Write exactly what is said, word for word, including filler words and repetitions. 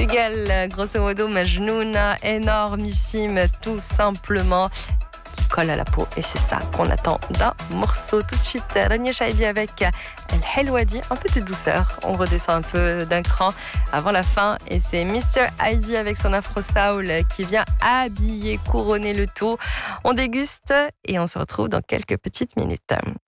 Portugal, grosso modo, Majnouna, énormissime, tout simplement, qui colle à la peau. Et c'est ça qu'on attend d'un morceau. Tout de suite, Rania Shaibi avec El Helwadi, un peu de douceur. On redescend un peu d'un cran avant la fin. Et c'est mister Heidi avec son Afro Soul qui vient habiller, couronner le tout. On déguste et on se retrouve dans quelques petites minutes.